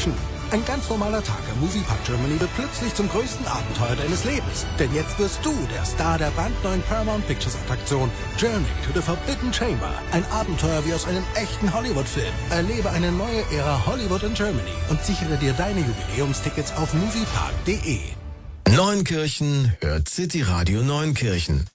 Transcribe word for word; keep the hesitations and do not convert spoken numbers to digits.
Action. Ein ganz normaler Tag im Moviepark Germany wird plötzlich zum größten Abenteuer deines Lebens. Denn jetzt wirst du der Star der brandneuen Paramount Pictures Attraktion Journey to the Forbidden Chamber. Ein Abenteuer wie aus einem echten Hollywood-Film. Erlebe eine neue Ära Hollywood in Germany und sichere dir deine Jubiläumstickets auf moviepark punkt de. Neunkirchen hört City Radio Neunkirchen.